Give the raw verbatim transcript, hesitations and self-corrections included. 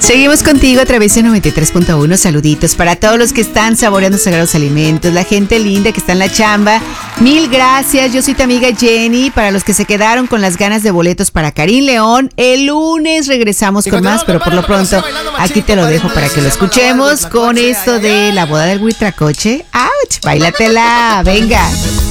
Seguimos contigo a través de noventa y tres punto uno. Saluditos para todos los que están saboreando sagrados alimentos, la gente linda que está en la chamba. Mil gracias. Yo soy tu amiga Jenny. Para los que se quedaron con las ganas de boletos para Karim León, el lunes regresamos con más, pero por lo pronto aquí te lo dejo para que lo escuchemos con esto de la boda del Huitlacoche. ¡Auch! ¡Báilatela! ¡Venga!